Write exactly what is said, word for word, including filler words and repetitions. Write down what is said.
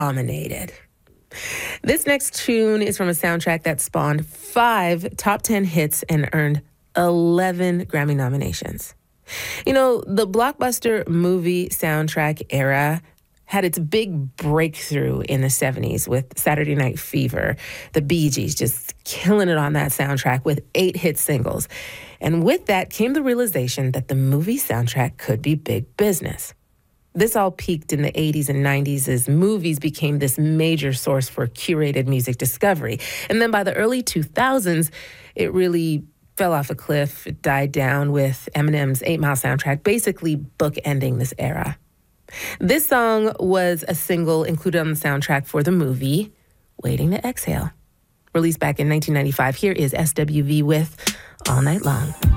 dominated. This next tune is from a soundtrack that spawned five top ten hits and earned eleven Grammy nominations. You know, the blockbuster movie soundtrack era had its big breakthrough in the seventies with Saturday Night Fever, the Bee Gees just killing it on that soundtrack with eight hit singles. And with that came the realization that the movie soundtrack could be big business. This all peaked in the eighties and nineties as movies became this major source for curated music discovery. And then by the early two thousands, it really fell off a cliff. It died down with Eminem's Eight Mile soundtrack, basically bookending this era. This song was a single included on the soundtrack for the movie Waiting to Exhale. Released back in nineteen ninety-five, here is S W V with All Night Long.